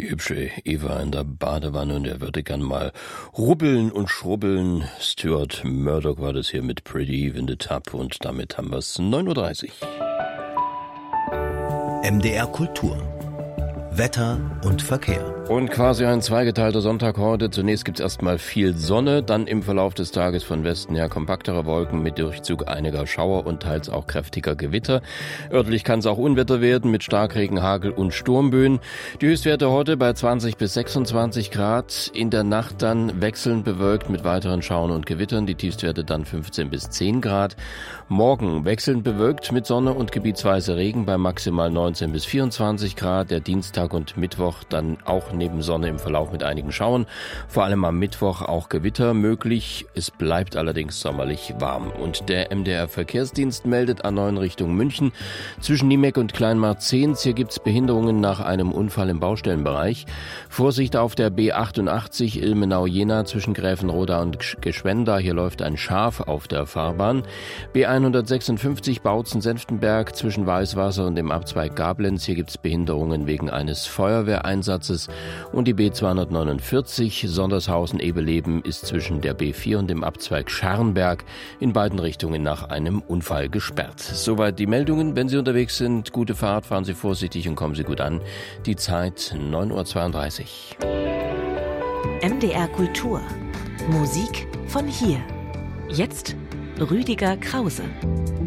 Die hübsche Eva in der Badewanne, und er würde gern mal rubbeln und schrubbeln. Stuart Murdoch war das hier mit Pretty in the Tub, und damit haben wir es 9:30 Uhr. MDR Kultur. Wetter und Verkehr. Und quasi ein zweigeteilter Sonntag heute. Zunächst gibt's erstmal viel Sonne, dann im Verlauf des Tages von Westen her kompaktere Wolken mit Durchzug einiger Schauer und teils auch kräftiger Gewitter. Örtlich kann es auch Unwetter werden mit Starkregen, Hagel und Sturmböen. Die Höchstwerte heute bei 20 bis 26 Grad. In der Nacht dann wechselnd bewölkt mit weiteren Schauern und Gewittern. Die Tiefstwerte dann 15 bis 10 Grad. Morgen wechselnd bewölkt mit Sonne und gebietsweise Regen bei maximal 19 bis 24 Grad. Der Dienstag und Mittwoch dann auch neben Sonne im Verlauf mit einigen Schauern. Vor allem am Mittwoch auch Gewitter möglich. Es bleibt allerdings sommerlich warm. Und der MDR-Verkehrsdienst meldet A9 Richtung München. Zwischen Niemeck und Kleinmarzehns. Hier gibt es Behinderungen nach einem Unfall im Baustellenbereich. Vorsicht auf der B88 Ilmenau-Jena zwischen Gräfenroda und Geschwenda. Hier läuft ein Schaf auf der Fahrbahn. B156 Bautzen-Senftenberg zwischen Weißwasser und dem Abzweig Gablenz. Hier gibt es Behinderungen wegen eines Feuerwehreinsatzes. Und die B249 Sondershausen-Ebeleben ist zwischen der B4 und dem Abzweig Scharnberg in beiden Richtungen nach einem Unfall gesperrt. Soweit die Meldungen. Wenn Sie unterwegs sind, gute Fahrt, fahren Sie vorsichtig und kommen Sie gut an. Die Zeit 9:32 Uhr. MDR Kultur. Musik von hier. Jetzt Rüdiger Krause.